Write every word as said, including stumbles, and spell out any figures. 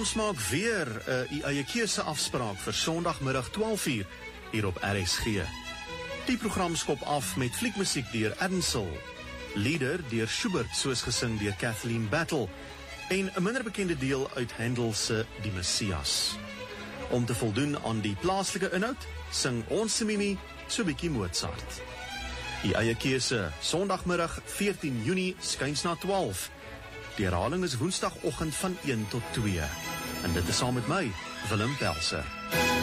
Ons maak weer 'n uh, u eie keuse afspraak vir Sondagmiddag twaalf uur hier op R S G. Die program skop af met fliekmusiek deur Edsel, lieder deur Schubert soos gesing deur Kathleen Battle en 'n minder bekende deel uit Handel se Die Messias. Om te voldoen aan die plaaslike inhoud, sing ons se Mimi so 'n bietjie Mozart. Die eie keuse, Sondagmiddag veertien Junie skuins na twaalf. Die herhaling is Woensdagoggend van een tot twee. En dit is saam met my, Willem Pelser.